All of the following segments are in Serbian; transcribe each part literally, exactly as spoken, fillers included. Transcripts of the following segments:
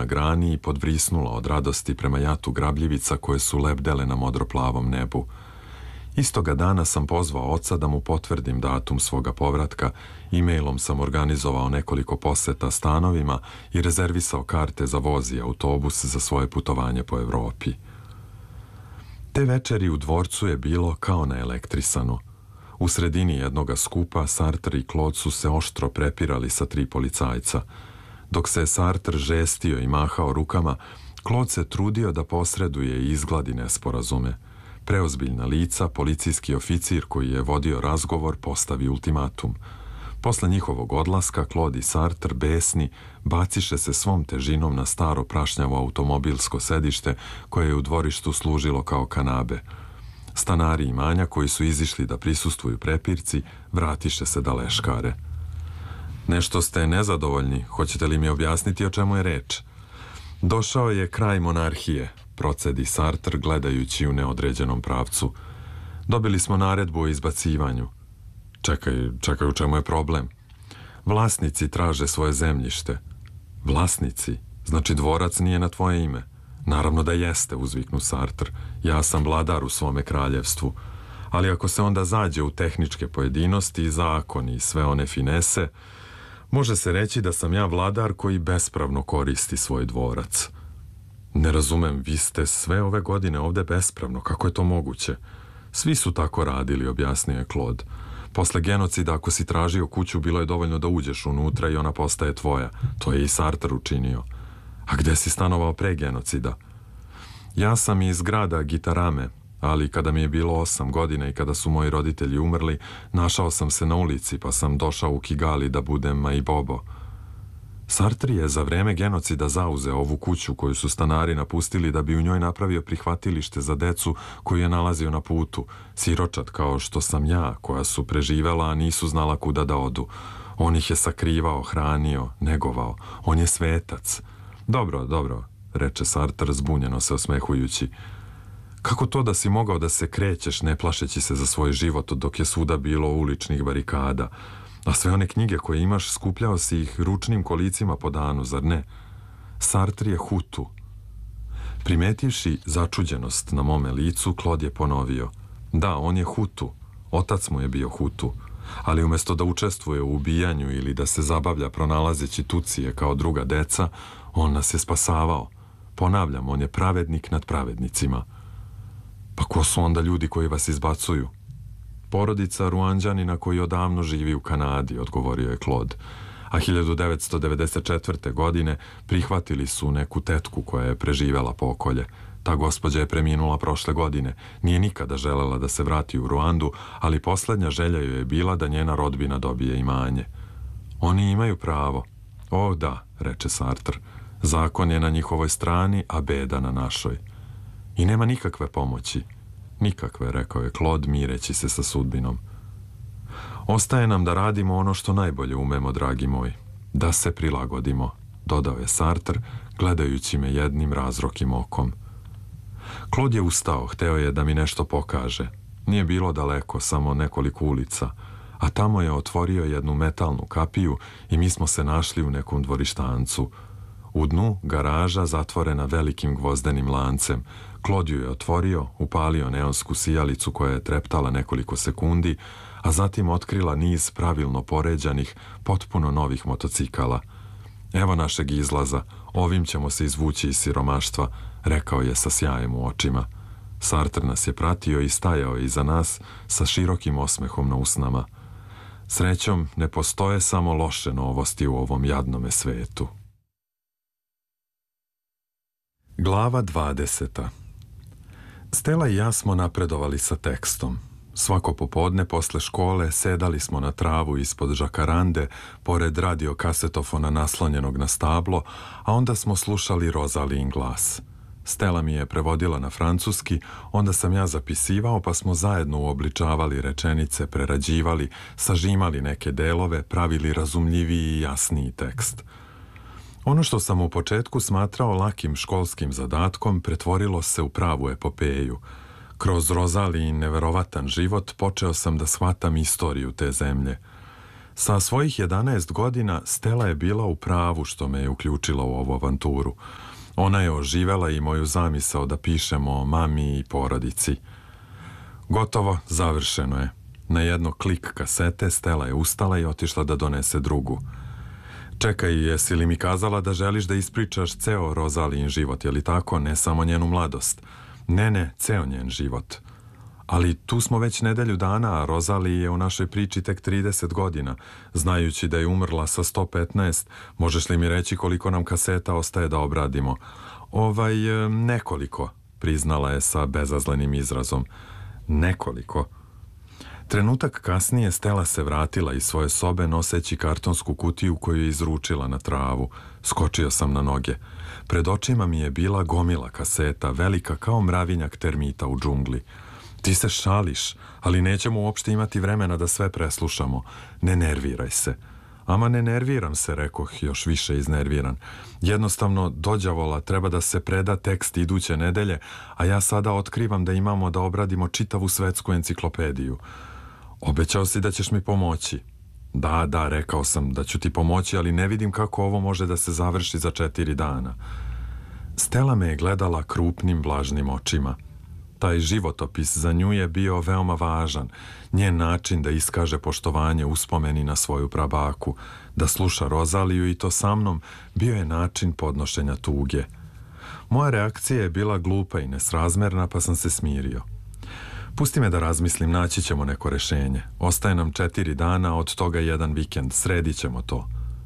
grani i podvrisnula od radosti prema jatu grabljivica koje su lebdele na modroplavom nebu. Istoga dana sam pozvao oca da mu potvrdim datum svoga povratka, e-mailom sam organizovao nekoliko poseta stanovima i rezervisao karte za voz i autobus za svoje putovanje po Evropi. Te večeri u dvorcu je bilo kao naelektrisano. U sredini jednoga skupa Sartre i Claude su se oštro prepirali sa tri policajca. Dok se Sartre žestio i mahao rukama, Claude se trudio da posreduje i izgladi nesporazume. Preozbiljna lica, policijski oficir koji je vodio razgovor postavi ultimatum. Posle njihovog odlaska, Claude i Sartre, besni, baciše se svom težinom na staro prašnjavo automobilsko sedište koje je u dvorištu služilo kao kanabe. Stanari imanja koji su izišli da prisustvuju prepirci, vratiše se da leškare. Nešto ste nezadovoljni, hoćete li mi objasniti o čemu je reč? Došao je kraj monarhije, procedi Sartre gledajući u neodređenom pravcu. Dobili smo naredbu o izbacivanju. Čekaj, čekaj, u čemu je problem? Vlasnici traže svoje zemljište. Vlasnici? Znači dvorac nije na tvoje ime? Naravno da jeste, uzviknu Sartre. Ja sam vladar u svome kraljevstvu. Ali ako se onda zađe u tehničke pojedinosti, zakoni i sve one finese, može se reći da sam ja vladar koji bespravno koristi svoj dvorac. Ne razumem, vi ste sve ove godine ovde bespravno, kako je to moguće? Svi su tako radili, objasnio je Claude. Posle genocida, ako si tražio kuću, bilo je dovoljno da uđeš unutra i ona postaje tvoja. To je i Sartre učinio. A gde si stanovao pre genocida? Ja sam iz grada Gitarame, ali kada mi je bilo osam godina i kada su moji roditelji umrli, našao sam se na ulici pa sam došao u Kigali da budem Maibobo. Sartre je za vreme genocida zauzeo ovu kuću koju su stanari napustili da bi u njoj napravio prihvatilište za decu koju je nalazio na putu, siročad kao što sam ja, koja su preživela, a nisu znala kuda da odu. On ih je sakrivao, hranio, negovao. On je svetac. Dobro, dobro, reče Sartre zbunjeno se osmehujući. Kako to da si mogao da se krećeš ne plašeći se za svoj život dok je svuda bilo uličnih barikada? A sve one knjige koje imaš skupljao si ih ručnim kolicima po danu, zar ne? Sartre je Hutu. Primetivši začuđenost na mome licu, Claude je ponovio. Da, on je Hutu. Otac mu je bio Hutu. Ali umjesto da učestvuje u ubijanju ili da se zabavlja pronalazeći tucije kao druga deca, on nas je spasavao. Ponavljam, on je pravednik nad pravednicima. Pa ko su onda ljudi koji vas izbacuju? Porodica Ruanđanina koji odavno živi u Kanadi, odgovorio je Claude. A hiljadu devetsto devedeset četvrte. godine prihvatili su neku tetku koja je preživela pokolje. Ta gospođa je preminula prošle godine. Nije nikada želela da se vrati u Ruandu, ali poslednja želja joj je bila da njena rodbina dobije imanje. Oni imaju pravo. O da, reče Sartre. Zakon je na njihovoj strani, a beda na našoj. I nema nikakve pomoći. Nikakve, rekao je Claude mireći se sa sudbinom. Ostaje nam da radimo ono što najbolje umemo, dragi moj. Da se prilagodimo, dodao je Sartre, gledajući me jednim razrokim okom. Claude je ustao, hteo je da mi nešto pokaže. Nije bilo daleko, samo nekoliko ulica, a tamo je otvorio jednu metalnu kapiju i mi smo se našli u nekom dvorištancu. U dnu garaža zatvorena velikim gvozdenim lancem. Claude ju je otvorio, upalio neonsku sijalicu koja je treptala nekoliko sekundi, a zatim otkrila niz pravilno poređanih, potpuno novih motocikala. Evo našeg izlaza, ovim ćemo se izvući iz siromaštva, rekao je sa sjajem u očima. Sartre nas je pratio i stajao je iza nas sa širokim osmehom na usnama. Srećom, ne postoje samo loše novosti u ovom jadnome svetu. Glava dvadeseta. Stella i ja smo napredovali sa tekstom. Svako popodne posle škole sedali smo na travu ispod žakarande, pored radio kasetofona naslonjenog na stablo, a onda smo slušali Rosalijin glas. Stella mi je prevodila na francuski, onda sam ja zapisivao, pa smo zajedno uobličavali rečenice, prerađivali, sažimali neke delove, pravili razumljiviji i jasniji tekst. Ono što sam u početku smatrao lakim školskim zadatkom pretvorilo se u pravu epopeju. Kroz Rosalijin neverovatan život počeo sam da shvatam istoriju te zemlje. Sa svojih jedanaest godina Stella je bila u pravu što me je uključila u ovu avanturu. Ona je oživela i moju zamisao da pišemo o mami i porodici. Gotovo, završeno je. Na jedno klik kasete Stella je ustala i otišla da donese drugu. Čekaj, jesi li mi kazala da želiš da ispričaš ceo Rozalijin život, je li tako, ne samo njenu mladost? Ne, ne, ceo njen život. Ali tu smo već nedelju dana, a Rozaliji je u našoj priči tek trideset godina. Znajući da je umrla sa sto petnaest, možeš li mi reći koliko nam kaseta ostaje da obradimo? Ovaj, nekoliko, priznala je sa bezazlenim izrazom. Nekoliko. Trenutak kasnije Stella se vratila iz svoje sobe noseći kartonsku kutiju koju je izručila na travu. Skočio sam na noge. Pred očima mi je bila gomila kaseta, velika kao mravinjak termita u džungli. Ti se šališ, ali nećemo uopšte imati vremena da sve preslušamo. Ne nerviraj se. Ama ne nerviram se, rekoh, još više iznerviran. Jednostavno, dođavola treba da se preda tekst iduće nedelje, a ja sada otkrivam da imamo da obradimo čitavu svetsku enciklopediju. Obećao si da ćeš mi pomoći. Da, da, rekao sam da ću ti pomoći, ali ne vidim kako ovo može da se završi za četiri dana. Stella me je gledala krupnim, vlažnim očima. Taj životopis za nju je bio veoma važan, njen način da iskaže poštovanje uspomeni na svoju prabaku, da sluša Rozaliju i to sa mnom bio je način podnošenja tuge. Moja reakcija je bila glupa i nesrazmerna, pa sam se smirio. Pusti me da razmislim, naći ćemo neko rešenje. Ostaje nam četiri dana, od toga jedan vikend, sredit ćemo to.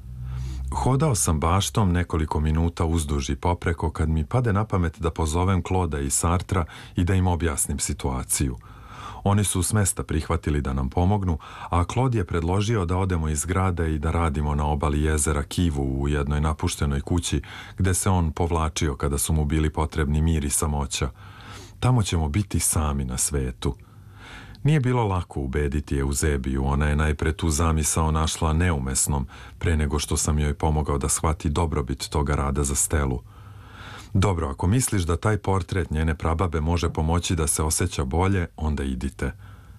Hodao sam baštom nekoliko minuta uzduž i popreko kad mi pade na pamet da pozovem Claudea i Sartra i da im objasnim situaciju. Oni su s mesta prihvatili da nam pomognu, a Claude je predložio da odemo iz grada i da radimo na obali jezera Kivu u jednoj napuštenoj kući gde se on povlačio kada su mu bili potrebni mir i samoća. Tamo ćemo biti sami na svetu. Nije bilo lako ubediti Eusebiju, ona je najpre tu zamisao našla neumesnom, pre nego što sam joj pomogao da shvati dobrobit toga rada za Stelu. Dobro, ako misliš da taj portret njene prababe može pomoći da se osjeća bolje, onda idite.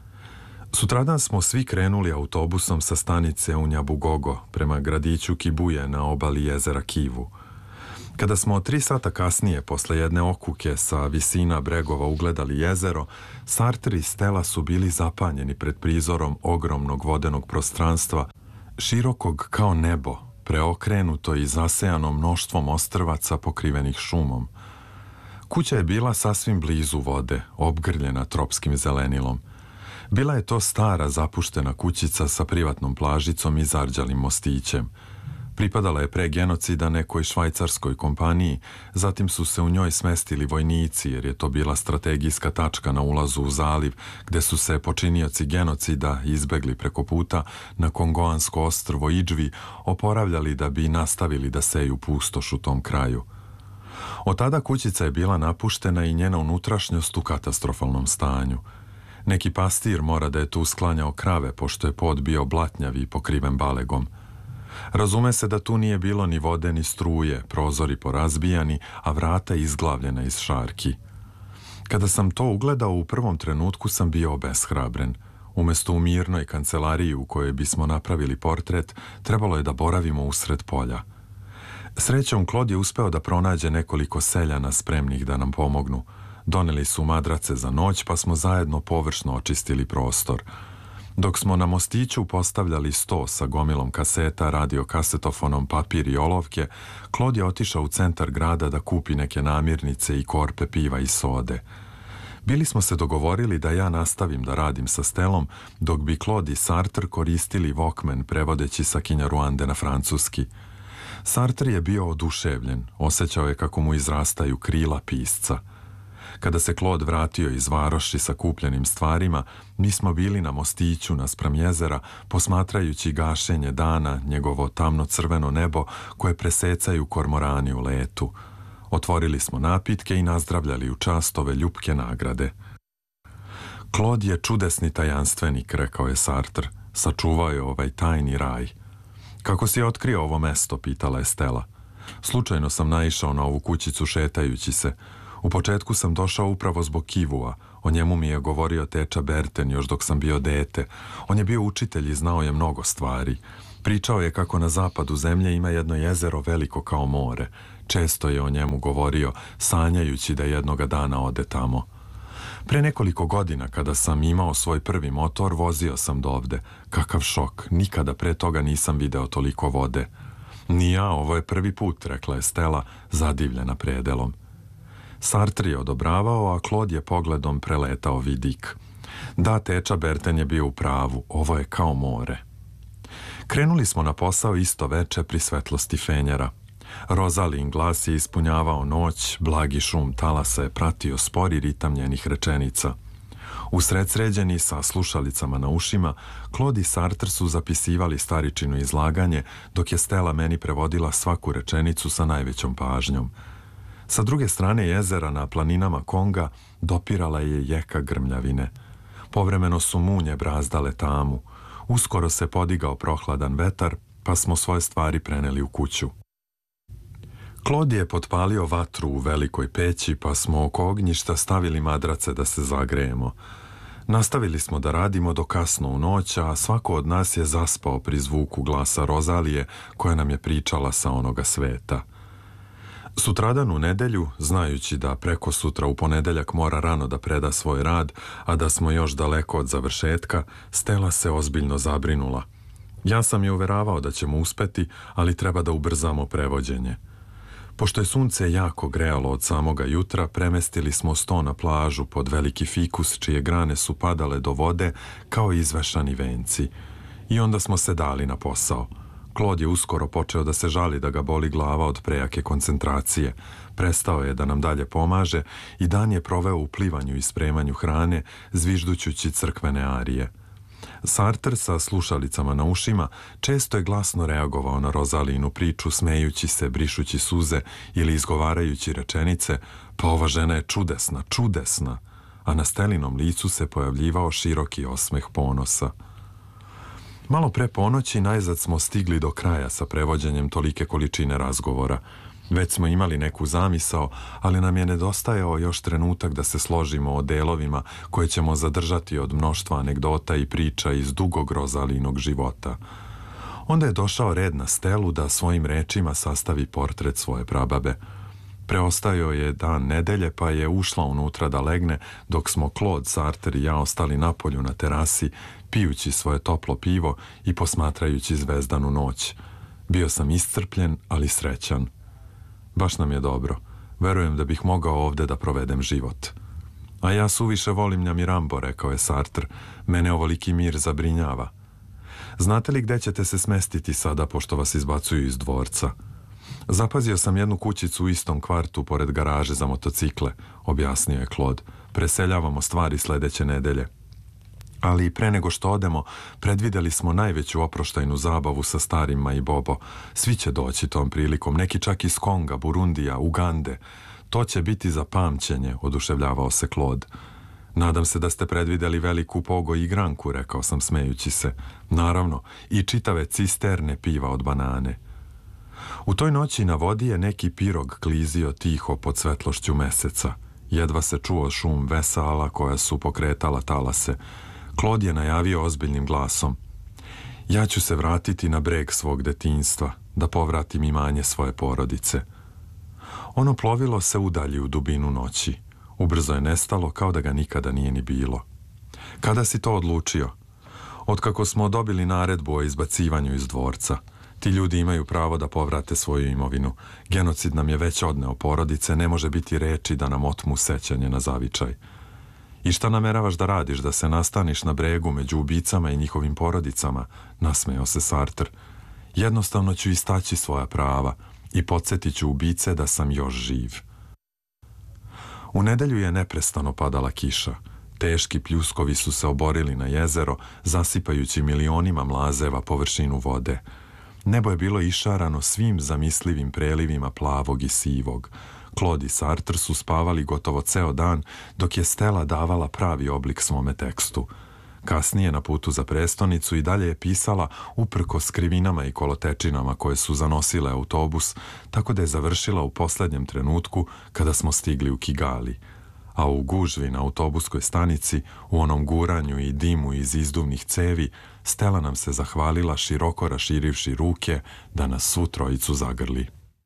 Sutradan smo svi krenuli autobusom sa stanice u Njabugogo prema gradiću Kibuje na obali jezera Kivu. Kada smo tri sata kasnije, posle jedne okuke sa visina bregova ugledali jezero, Sartre i Stella su bili zapanjeni pred prizorom ogromnog vodenog prostranstva, širokog kao nebo, preokrenuto i zasejano mnoštvom ostrvaca pokrivenih šumom. Kuća je bila sasvim blizu vode, obgrljena tropskim zelenilom. Bila je to stara zapuštena kućica sa privatnom plažicom i zarđalim mostićem. Pripadala je pre genocida nekoj švajcarskoj kompaniji, zatim su se u njoj smestili vojnici jer je to bila strategijska tačka na ulazu u zaliv gde su se počinioci genocida izbegli preko puta na kongoansko ostrvo Idžvi oporavljali da bi nastavili da seju pustoš u tom kraju. Od tada kućica je bila napuštena i njena unutrašnjost u katastrofalnom stanju. Neki pastir mora da je tu sklanjao krave pošto je pod bio blatnjav i pokriven balegom. Razume se da tu nije bilo ni vode ni struje, prozori porazbijani, a vrata izglavljena iz šarki. Kada sam to ugledao, u prvom trenutku sam bio obeshrabren. Umesto u mirnoj kancelariji u kojoj bismo napravili portret, trebalo je da boravimo usred polja. Srećom, Claude je uspeo da pronađe nekoliko seljana spremnih da nam pomognu. Doneli su madrace za noć, pa smo zajedno površno očistili prostor. Dok smo na mostiću postavljali sto sa gomilom kaseta, radiokasetofonom, papir i olovke, Claude je otišao u centar grada da kupi neke namirnice i korpe piva i sode. Bili smo se dogovorili da ja nastavim da radim sa Stellom, dok bi Claude i Sartre koristili Walkman prevodeći sa Kinjaruande na francuski. Sartre je bio oduševljen, osjećao je kako mu izrastaju krila pisca. Kada se Claude vratio iz varoši sa kupljenim stvarima, mi smo bili na mostiću naspram jezera, posmatrajući gašenje dana, njegovo tamno-crveno nebo koje presecaju kormorani u letu. Otvorili smo napitke i nazdravljali u čast ove ljupke nagrade. Claude je čudesni tajanstvenik, rekao je Sartre. Sačuvao je ovaj tajni raj. Kako si otkrio ovo mesto, pitala je Stella. Slučajno sam naišao na ovu kućicu šetajući se. U početku sam došao upravo zbog Kivua. O njemu mi je govorio teča Berten još dok sam bio dete. On je bio učitelj i znao je mnogo stvari. Pričao je kako na zapadu zemlje ima jedno jezero veliko kao more. Često je o njemu govorio, sanjajući da jednoga dana ode tamo. Pre nekoliko godina, kada sam imao svoj prvi motor, vozio sam do ovde. Kakav šok, nikada pre toga nisam video toliko vode. Ni ja, ovo je prvi put, rekla je Stella, zadivljena predelom. Sartre je odobravao, a Claude je pogledom preletao vidik. Da, teča Berten je bio u pravu, ovo je kao more. Krenuli smo na posao isto veče pri svetlosti fenjera. Rozalin glas je ispunjavao noć, blagi šum talasa je pratio spori ritam njenih rečenica. Usred sređeni sa slušalicama na ušima, Claude i Sartre su zapisivali staričino izlaganje, dok je Stella meni prevodila svaku rečenicu sa najvećom pažnjom. Sa druge strane jezera na planinama Konga dopirala je jeka grmljavine. Povremeno su munje brazdale tamu. Uskoro se podigao prohladan vetar, pa smo svoje stvari preneli u kuću. Claude je potpalio vatru u velikoj peći, pa smo oko ognjišta stavili madrace da se zagrejemo. Nastavili smo da radimo do kasno u noć, a svako od nas je zaspao pri zvuku glasa Rozalije, koja nam je pričala sa onoga sveta. Sutradan u nedelju, znajući da preko sutra u ponedeljak mora rano da preda svoj rad, a da smo još daleko od završetka, Stella se ozbiljno zabrinula. Ja sam je uveravao da ćemo uspeti, ali treba da ubrzamo prevođenje. Pošto je sunce jako grejalo od samoga jutra, premestili smo sto na plažu pod veliki fikus, čije grane su padale do vode kao izvešani venci. I onda smo se dali na posao. Claude je uskoro počeo da se žali da ga boli glava od prejake koncentracije. Prestao je da nam dalje pomaže i dan je proveo u plivanju i spremanju hrane, zviždućući crkvene arije. Sartre sa slušalicama na ušima često je glasno reagovao na Rozalinu priču, smejući se, brišući suze ili izgovarajući rečenice, pa ova žena je čudesna, čudesna, a na Stelinom licu se pojavljivao široki osmeh ponosa. Malo pre ponoći najzad smo stigli do kraja sa prevođenjem tolike količine razgovora. Već smo imali neku zamisao, ali nam je nedostajao još trenutak da se složimo o delovima koje ćemo zadržati od mnoštva anegdota i priča iz dugog Rozalinog života. Onda je došao red na Stelu da svojim rečima sastavi portret svoje prababe. Preostajao je dan nedelje, pa je ušla unutra da legne, dok smo Claude, Sartre i ja ostali napolju na terasi, pijući svoje toplo pivo i posmatrajući zvezdanu noć. Bio sam iscrpljen, ali srećan. Baš nam je dobro. Verujem da bih mogao ovde da provedem život. A ja suviše volim Njamirambo, rekao je Sartre. Mene ovoliki mir zabrinjava. Znate li gde ćete se smestiti sada, pošto vas izbacuju iz dvorca? Zapazio sam jednu kućicu u istom kvartu pored garaže za motocikle, objasnio je Claude. Preseljavamo stvari sledeće nedelje. Ali pre nego što odemo, predvideli smo najveću oproštajnu zabavu sa starima i Bobo. Svi će doći tom prilikom, neki čak iz Konga, Burundija, Ugande. To će biti za pamćenje, oduševljavao se Claude. Nadam se da ste predvideli veliku pogo i igranku, rekao sam smejući se. Naravno, i čitave cisterne piva od banane. U toj noći na vodi je neki pirog klizio tiho pod svetlošću meseca. Jedva se čuo šum vesala koja su pokretala talase. Claude je najavio ozbiljnim glasom. Ja ću se vratiti na breg svog detinjstva, da povratim imanje svoje porodice. Ono plovilo se udalji u dubinu noći. Ubrzo je nestalo kao da ga nikada nije ni bilo. Kada si to odlučio? Otkako smo dobili naredbu o izbacivanju iz dvorca. Ti ljudi imaju pravo da povrate svoju imovinu. Genocid nam je već odneo porodice, ne može biti reči da nam otmu sećanje na zavičaj. I šta nameravaš da radiš, da se nastaniš na bregu među ubicama i njihovim porodicama, nasmejao se Sartre. Jednostavno ću istaći svoja prava i podsjetit ću ubice da sam još živ. U nedelju je neprestano padala kiša. Teški pljuskovi su se oborili na jezero, zasipajući milionima mlazeva površinu vode. Nebo je bilo išarano svim zamislivim prelivima plavog i sivog. Claude i Sartre su spavali gotovo ceo dan, dok je Stella davala pravi oblik svome tekstu. Kasnije, na putu za prestonicu, i dalje je pisala uprko skrivinama i kolotečinama koje su zanosile autobus, tako da je završila u poslednjem trenutku kada smo stigli u Kigali. A u gužvi na autobuskoj stanici, u onom guranju i dimu iz izduvnih cevi, Stella nam se zahvalila široko raširivši ruke da nas svu trojicu zagrli.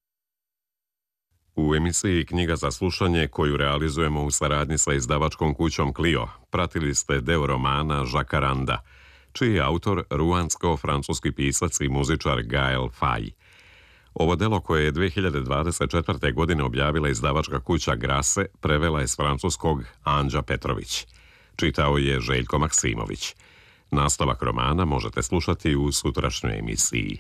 U emisiji Knjiga za slušanje, koju realizujemo u saradnji sa izdavačkom kućom Clio, pratili ste deo romana Žakaranda, čiji je autor ruansko-francuski pisac i muzičar Gael Faye. Ovo delo, koje je dve hiljade dvadeset četvrte. godine objavila izdavačka kuća Grase, prevela je s francuskog Anđa Petrović. Čitao je Željko Maksimović. Nastavak romana možete slušati u sutrašnjoj emisiji.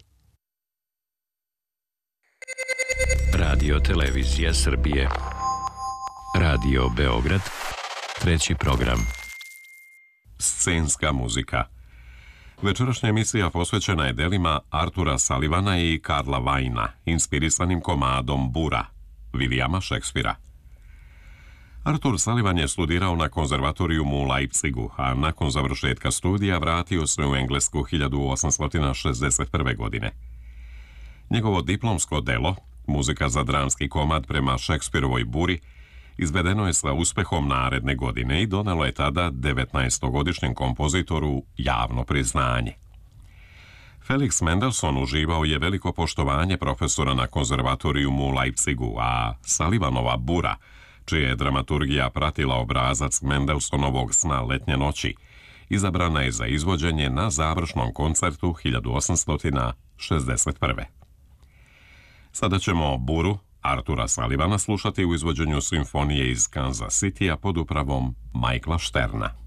Radio Televizija Srbije. Radio Beograd. Treći program. Scenska muzika. Večerašnja emisija posvećena je delima Artura Sullivana i Karla Vajna, inspirisanim komadom Bura, Williama Shakespearea. Artur Sullivan je studirao na konzervatorijumu u Leipzigu, a nakon završetka studija vratio se u Englesku hiljadu osamsto šezdeset prve. godine. Njegovo diplomsko delo, muzika za dramski komad prema Shakespearovoj Buri, izvedeno je sa uspehom naredne godine i donelo je tada devetnaestogodišnjem kompozitoru javno priznanje. Felix Mendelssohn uživao je veliko poštovanje profesora na konzervatorijumu u Leipzigu, a Sullivanova Bura, čija je dramaturgija pratila obrazac Mendelssohnovog Sna letnje noći, izabrana je za izvođenje na završnom koncertu hiljadu osamsto šezdeset prve. Sada ćemo Buru Artura Sullivana slušati u izvođenju simfonije iz Kansas Citya pod upravom Michaela Šterna.